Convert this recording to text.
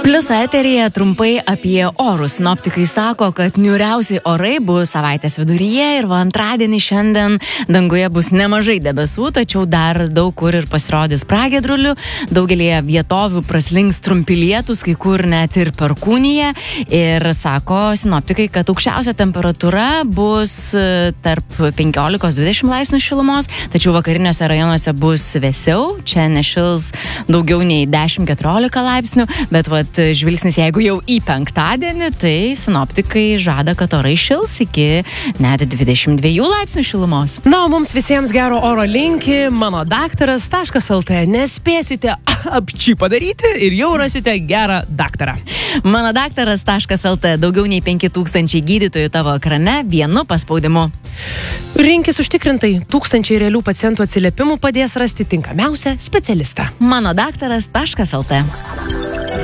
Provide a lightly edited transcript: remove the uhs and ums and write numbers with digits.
Plius eteryje trumpai apie orus. Sinoptikai sako, kad niūriausiai orai bus savaitės viduryje ir antradienį šiandien danguje bus nemažai debesų, tačiau dar daug kur ir pasirodys pragiedrulių. Daugelėje vietovių praslinks trumpi lietūs, kai kur net ir perkūnija. Ir sako sinoptikai, kad aukščiausia temperatūra bus tarp 15-20 laipsnių šilumos, tačiau vakariniuose rajonuose bus vėsiau. Čia nešils daugiau nei 10-14 laipsnių, bet žvilgsnis, jeigu jau į penktadienį, tai sinoptikai žada, kad orai šils iki net 22 laipsnių šilumos. Na, o mums visiems gero oro linki mano daktaras.lt. Nespėsite apčį padaryti ir jau rasite gerą daktarą. Mano daktaras.lt. Daugiau nei 5000 gydytojų tavo ekrane vienu paspaudimu. Rinkis užtikrintai, 1000 realių pacientų atsiliepimų padės rasti tinkamiausią specialistą. Mano daktaras.lt.